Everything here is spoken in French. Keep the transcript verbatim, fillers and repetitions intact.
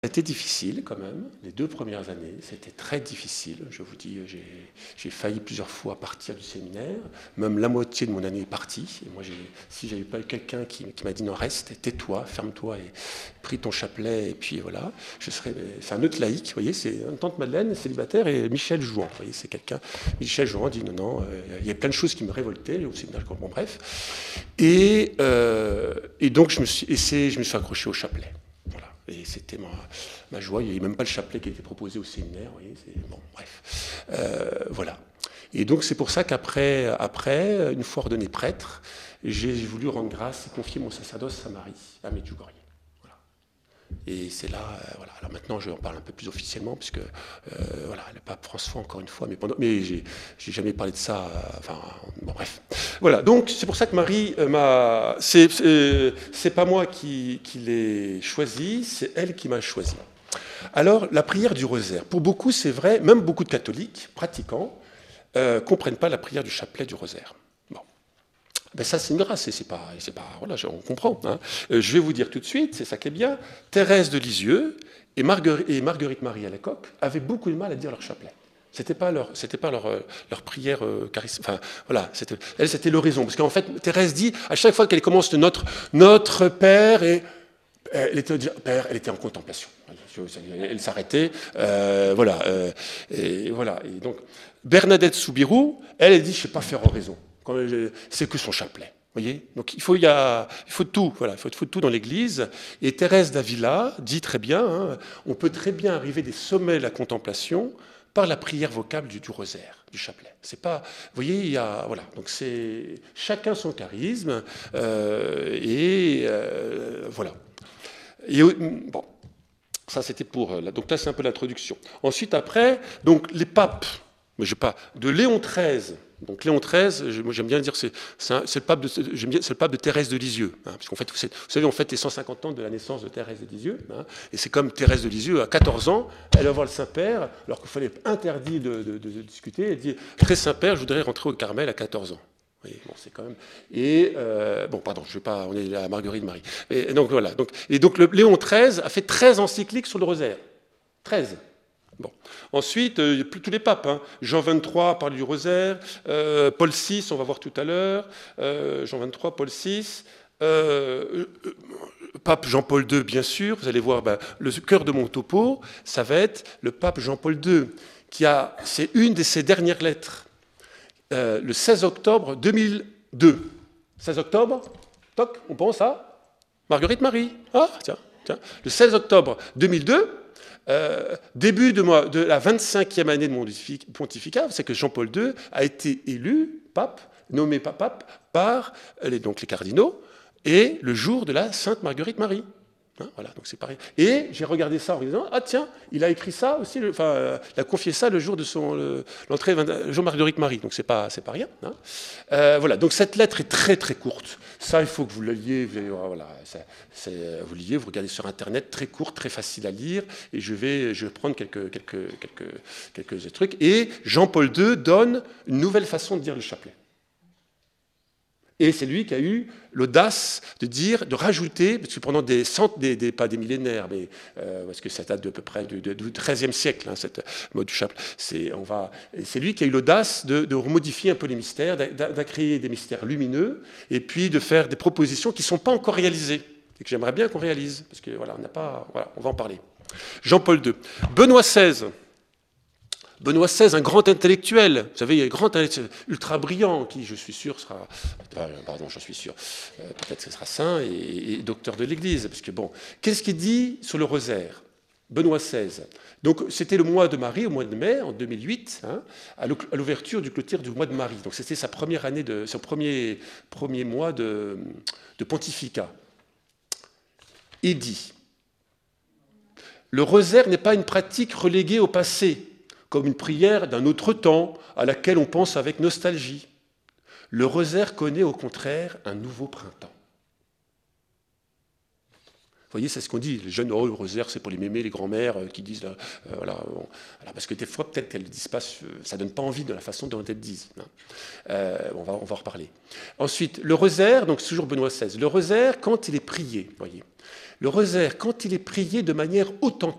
C'était difficile quand même, les deux premières années, c'était très difficile. Je vous dis, j'ai failli plusieurs fois partir du séminaire, même la moitié de mon année est partie. Et moi, si j'avais pas eu quelqu'un qui, qui m'a dit non, reste, tais-toi, ferme-toi et pris ton chapelet, et puis voilà, je serais. C'est un autre laïc, vous voyez, c'est une tante Madeleine, célibataire, et Michel Jouan, vous voyez, c'est quelqu'un. Michel Jouan dit non, non, euh, il y a plein de choses qui me révoltaient au séminaire, bon, bref. Et, euh, et donc, je me suis, et je me suis accroché au chapelet. Et c'était ma, ma joie. Il n'y avait même pas le chapelet qui était proposé au séminaire. Vous voyez, bon, bref. Euh, voilà. Et donc, c'est pour ça qu'après, après, une fois ordonné prêtre, j'ai voulu rendre grâce et confier mon sacerdoce à Marie, à Medjugorje. Voilà. Et c'est là, euh, voilà. Alors maintenant, je en parle un peu plus officiellement, puisque, euh, voilà, le pape François, encore une fois, mais, pendant, mais j'ai jamais parlé de ça. Euh, enfin, bon, bref. Voilà, donc c'est pour ça que Marie euh, m'a... C'est euh, pas moi qui, qui l'ai choisi, c'est elle qui m'a choisi. Alors, la prière du rosaire. Pour beaucoup, c'est vrai, même beaucoup de catholiques pratiquants ne euh, comprennent pas la prière du chapelet du rosaire. Bon. Ben ça, c'est une grâce, et c'est pas... pas voilà, on comprend. Hein. Euh, je vais vous dire tout de suite, c'est ça qui est bien, Thérèse de Lisieux et, Marguerite, et Marguerite Marie Alacoque avaient beaucoup de mal à dire leur chapelet. C'était pas leur, c'était pas leur, leur prière euh, charisme. Enfin, voilà, c'était, elle, c'était l'horizon. Parce qu'en fait, Thérèse dit, à chaque fois qu'elle commence de notre, notre Père, et elle était, Père, elle était en contemplation. Elle s'arrêtait, euh, voilà, euh, et voilà. Et donc, Bernadette Soubirous, elle, elle dit, je ne sais pas faire oraison. C'est que son chapelet. Voyez, donc il faut, il, y a, il faut tout, voilà, il faut, il faut tout dans l'Église. Et Thérèse d'Avila dit très bien, hein, on peut très bien arriver des sommets de la contemplation par la prière vocable du, du rosaire, du chapelet. C'est pas, vous voyez, il y a, voilà, donc c'est chacun son charisme, euh, et euh, voilà. Et bon, ça c'était pour, donc là c'est un peu l'introduction. Ensuite après, donc les papes, mais je pas, de Léon treize. Donc Léon treize, moi j'aime bien dire c'est le pape de c'est le pape de Thérèse de Lisieux, hein, parce qu'en fait vous savez on fête les cent cinquante ans de la naissance de Thérèse de Lisieux, hein, et c'est comme Thérèse de Lisieux à quatorze ans, elle va voir le Saint-Père alors qu'il fallait interdit de, de, de, de discuter, elle dit très Saint-Père, je voudrais rentrer au Carmel à quatorze ans. Oui, bon, c'est quand même. Et euh, bon, pardon, je vais pas. On est à Marguerite Marie. Et donc voilà. Donc, et donc le Léon treize a fait treize encycliques sur le rosaire. treize. Bon. Ensuite, euh, tous les papes. Hein. Jean vingt-trois parle du rosaire. Euh, Paul six, on va voir tout à l'heure. Euh, Jean vingt-trois, Paul six. Euh, euh, pape Jean-Paul deux, bien sûr. Vous allez voir, ben, le cœur de mon topo, ça va être le pape Jean-Paul deux, qui a, c'est une de ses dernières lettres. Euh, le seize octobre deux mille deux. seize octobre, toc, on pense à Marguerite Marie. Ah, tiens, tiens. Le seize octobre deux mille deux, euh, début de, moi, de la vingt-cinquième année de mon pontificat, c'est que Jean-Paul deux a été élu pape, nommé pape par les, donc les cardinaux, et le jour de la Sainte Marguerite Marie. Hein, voilà, donc c'est pareil. Et j'ai regardé ça en me disant, ah tiens, il a écrit ça aussi, le, enfin, euh, il a confié ça le jour de son l'entrée de Jean-Marguerite Marie, donc c'est pas, c'est pas rien. Hein. Euh, voilà, donc cette lettre est très très courte. Ça, il faut que vous le liez, vous, voilà, ça, vous liez, vous regardez sur Internet, très court, très facile à lire, et je vais, je vais prendre quelques, quelques, quelques, quelques trucs. Et Jean-Paul deux donne une nouvelle façon de dire le chapelet. Et c'est lui qui a eu l'audace de dire, de rajouter, parce que pendant des centaines, des, des, pas des millénaires, mais euh, parce que ça date de peu près du, du treizième siècle, hein, cette mode du chapelet. C'est lui qui a eu l'audace de, de remodifier un peu les mystères, de créer des mystères lumineux, et puis de faire des propositions qui ne sont pas encore réalisées, et que j'aimerais bien qu'on réalise, parce que voilà, on n'a pas, voilà, on va en parler. Jean-Paul deux. Benoît seize. Benoît seize, un grand intellectuel, vous savez, il y a un grand intellectuel ultra brillant, qui, je suis sûr, sera, pardon, j'en suis sûr, euh, peut-être que ce sera saint et, et docteur de l'Église, parce que bon, qu'est-ce qu'il dit sur le rosaire? Benoît seize. Donc, c'était le mois de Marie, au mois de mai, en deux mille huit, hein, à l'ouverture du clôture du mois de Marie. Donc, c'était sa première année, de, son premier, premier mois de, de pontificat. Il dit, le rosaire n'est pas une pratique reléguée au passé, comme une prière d'un autre temps à laquelle on pense avec nostalgie. Le rosaire connaît au contraire un nouveau printemps. Vous voyez, c'est ce qu'on dit. Les jeunes, oh, le rosaire, c'est pour les mémés, les grands-mères euh, qui disent, euh, voilà, bon, voilà, parce que des fois, peut-être qu'elles ne disent pas, ça ne donne pas envie de la façon dont elles disent. Hein. Euh, on, va, on va en reparler. Ensuite, le rosaire, donc c'est toujours Benoît seize, le rosaire, quand il est prié, vous voyez, Le rosaire, quand il est prié de manière authentique,